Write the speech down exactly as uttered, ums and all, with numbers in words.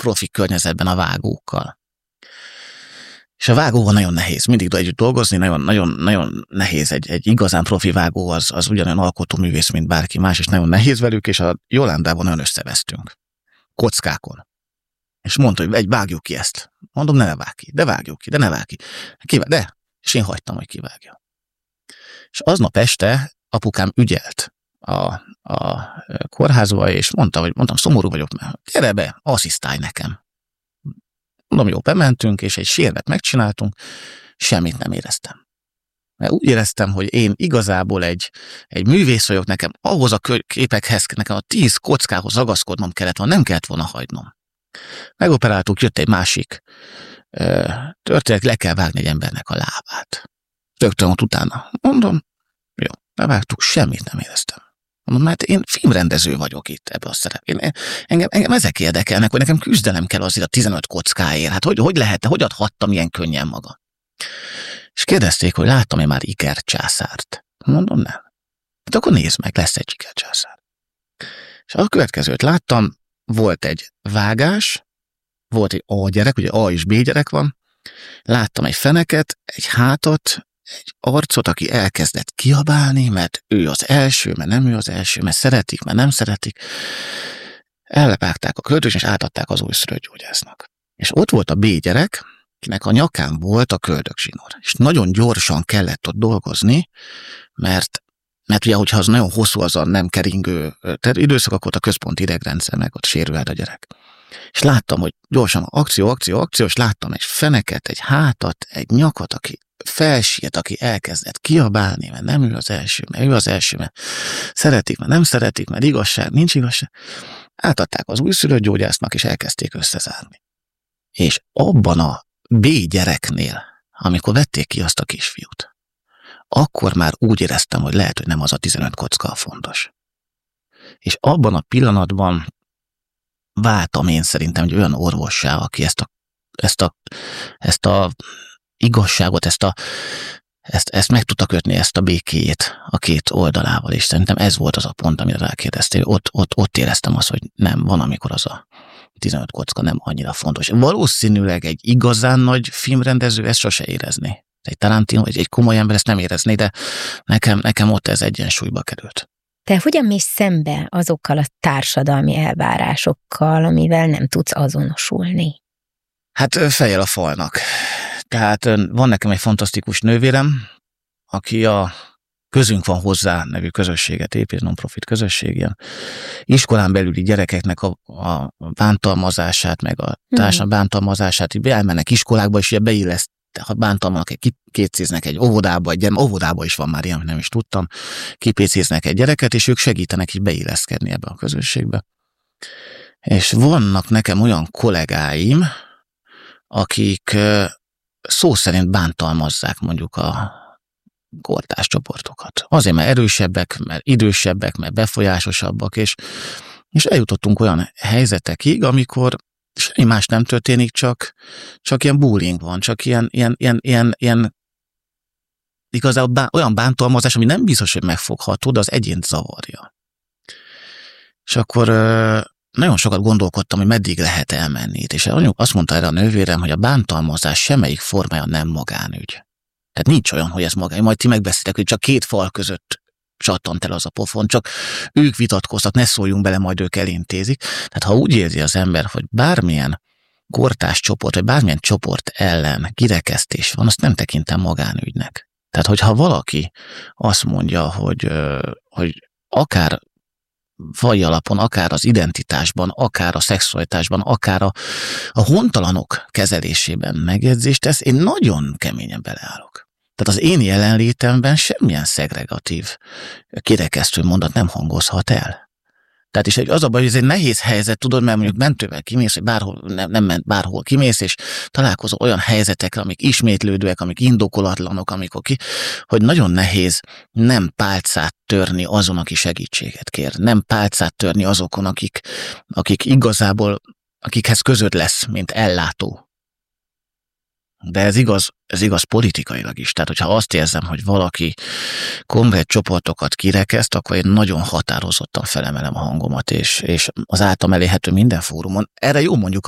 profi környezetben a vágókkal. És a vágóval nagyon nehéz mindig együtt dolgozni, nagyon, nagyon, nagyon nehéz. Egy, egy igazán profi vágó az, az ugyanolyan alkotóművész, mint bárki más, és nagyon nehéz velük, és a Jolandában nagyon összevesztünk. Kockákon. És mondta, hogy egy vágjuk ki ezt. Mondom, ne, ne vágj ki, de vágjuk ki, de ne vágj ki. Kivág, de, és én hagytam, hogy kivágja. És aznap este apukám ügyelt a, a kórházba, és mondta, hogy mondtam, szomorú vagyok, mert gyere be, asszisztálj nekem. Mondom, jó, bementünk, és egy sérvet megcsináltunk, semmit nem éreztem. Mert úgy éreztem, hogy én igazából egy, egy művész vagyok, nekem ahhoz a képekhez, nekem a tíz kockához ragaszkodnom kellett volna, nem kellett volna hagynom. Megoperáltuk, jött egy másik történet, le kell vágni egy embernek a lábát. Rögtön ott utána. Mondom, jó, levágtuk, semmit nem éreztem. Mondom, mert én filmrendező vagyok itt ebben a szerepben. Engem, engem ezek érdekelnek, hogy nekem küzdelem kell azért a tizenöt kockáért. Hát hogy, hogy lehet, hogy adhattam ilyen könnyen magam? És kérdezték, hogy láttam-e már ikercsászárt. Mondom, nem. Hát akkor nézd meg, lesz egy ikercsászár. És a következőt láttam, volt egy vágás, volt egy A gyerek, ugye A és B gyerek van, láttam egy feneket, egy hátat, egy arcot, aki elkezdett kiabálni, mert ő az első, mert nem ő az első, mert szeretik, mert nem szeretik. Elvágták a költőt, és átadták az újszülöttgyógyásznak. És ott volt a B gyerek, akinek a nyakán volt a köldökzsinór. És nagyon gyorsan kellett ott dolgozni, mert, mert ugye, hogyha az nagyon hosszú, az a nem keringő időszak, akkor ott a központi idegrendszer meg ott sérül el a gyerek. És láttam, hogy gyorsan akció, akció, akció, és láttam egy feneket, egy hátat, egy nyakat, aki felsírt, aki elkezdett kiabálni, mert nem ő az első, mert ő az első, mert szeretik, mert nem szeretik, mert igazság, nincs igazság. Átadták az újszülött gyógyásznak, és elkezdték összezárni. És abban a B gyereknél, amikor vették ki azt a kisfiút, akkor már úgy éreztem, hogy lehet, hogy nem az a tizenöt kocka a fontos. És abban a pillanatban váltam én szerintem egy olyan orvossá, aki ezt a, ezt a, ezt a igazságot, ezt, a, ezt, ezt meg tudta kötni, ezt a békéjét a két oldalával, és szerintem ez volt az a pont, amire rákérdeztél. Ott, ott, ott éreztem azt, hogy nem, van, amikor az a tizenöt kocka nem annyira fontos. Valószínűleg egy igazán nagy filmrendező ezt sose érezni. Egy Tarantino, egy, egy komoly ember ezt nem érezné, de nekem, nekem ott ez egyensúlyba került. Te hogyan mész szembe azokkal a társadalmi elvárásokkal, amivel nem tudsz azonosulni? Hát fejjel a falnak. Tehát van nekem egy fantasztikus nővérem, aki a Közünk van hozzá nevű közösséget épít, non-profit közösség, ilyen iskolán belüli gyerekeknek a, a bántalmazását, meg a társadalmi bántalmazását, így elmennek iskolákba, és ugye beilleszt, ha bántalmanak, egy kipécéznek egy óvodába, egy gyerek, óvodába is van már ilyen, nem is tudtam, kipécéznek egy gyereket, és ők segítenek így beilleszkedni ebbe a közösségbe. És vannak nekem olyan kollégáim, akik szó szerint bántalmazzák mondjuk a kortárs csoportokat. Azért, mert erősebbek, mert idősebbek, mert befolyásosabbak, és, és eljutottunk olyan helyzetekig, amikor semmi más nem történik, csak, csak ilyen bullying van, csak ilyen, ilyen, ilyen, ilyen, ilyen igazából bá, olyan bántalmazás, ami nem biztos, hogy megfogható, de az egyént zavarja. És akkor nagyon sokat gondolkodtam, hogy meddig lehet elmenni itt, és azt mondta erre a nővérem, hogy a bántalmazás semmelyik formája nem magánügy. Tehát nincs olyan, hogy ez magány. Majd ti megbeszéltek, hogy csak két fal között csattant el az a pofon, csak ők vitatkoztak, ne szóljunk bele, majd ők elintézik. Tehát ha úgy érzi az ember, hogy bármilyen kortárs csoport, vagy bármilyen csoport ellen kirekesztés van, azt nem tekintem magánügynek. Tehát, hogyha valaki azt mondja, hogy, hogy akár vaj alapon, akár az identitásban, akár a szexualitásban, akár a, a hontalanok kezelésében megjegyzést tesz, én nagyon keményen beleállok. Tehát az én jelenlétemben semmilyen szegregatív, kirekesztő mondat nem hangozhat el. Tehát is az a baj, hogy ez egy nehéz helyzet, tudod, mert mondjuk mentővel kimész, vagy bárhol, nem, nem ment, bárhol kimész, és találkozol olyan helyzetekre, amik ismétlődőek, amik indokolatlanok, amikor ki, hogy nagyon nehéz nem pálcát törni azon, aki segítséget kér. Nem pálcát törni azokon, akik, akik igazából, akikhez közöd lesz, mint ellátó. De ez igaz, ez igaz politikailag is. Tehát, hogyha azt érzem, hogy valaki konkrét csoportokat kirekeszt, akkor én nagyon határozottan felemelem a hangomat, és, és az általam elérhető minden fórumon. Erre jó mondjuk